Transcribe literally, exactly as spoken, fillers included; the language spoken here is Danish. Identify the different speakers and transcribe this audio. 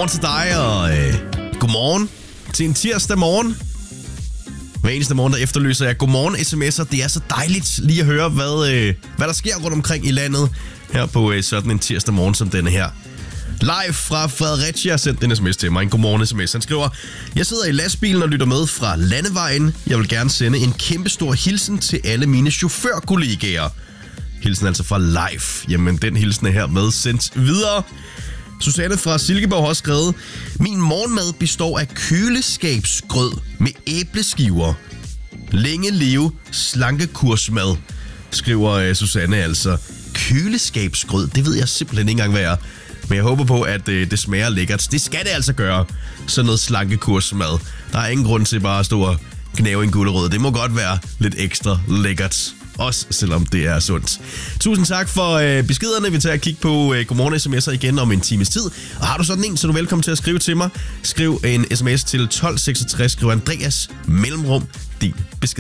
Speaker 1: Godmorgen til dig, og øh, godmorgen til en tirsdag morgen. Hver eneste morgen, der efterlyser jeg godmorgen sms'er. Det er så dejligt lige at høre, hvad, øh, hvad der sker rundt omkring i landet her på øh, sådan en tirsdag morgen som denne her. Live fra Fredericia har sendt en sms til mig, en godmorgen sms. Han skriver, jeg sidder i lastbilen og lytter med fra Landevejen. Jeg vil gerne sende en kæmpestor hilsen til alle mine chaufførkollegaer. Hilsen altså fra Live. Jamen, den hilsen er her med sendt videre. Susanne fra Silkeborg har også skrevet, min morgenmad består af køleskabsgrød med æbleskiver. Længe leve slankekursmad, skriver uh, Susanne altså. Køleskabsgrød, det ved jeg simpelthen ikke engang, hvad er. Men jeg håber på, at uh, det smager lækkert. Det skal det altså gøre, sådan noget slankekursmad. Der er ingen grund til bare at stå og gnave en gulerod. Det må godt være lidt ekstra lækkert. Også selvom det er sundt. Tusind tak for øh, beskederne. Vi tager at kigge på øh, godmorgen sms'er igen om en times tid. Og har du sådan en, så er du velkommen til at skrive til mig. Skriv en sms til tolv seksogtres. Skriv Andreas mellemrum din besked.